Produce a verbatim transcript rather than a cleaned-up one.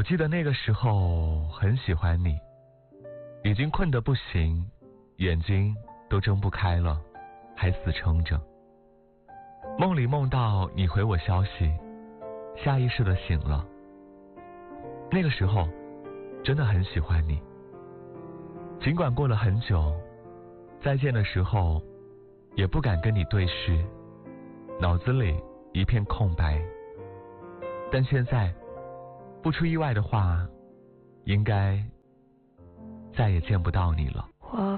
记得那个时候很喜欢你，已经困得不行，眼睛都睁不开了，还死撑着。梦里梦到你回我消息，下意识地醒了。那个时候真的很喜欢你，尽管过了很久，再见的时候也不敢跟你对视，脑子里一片空白。但现在不出意外的话，应该再也见不到你了。 我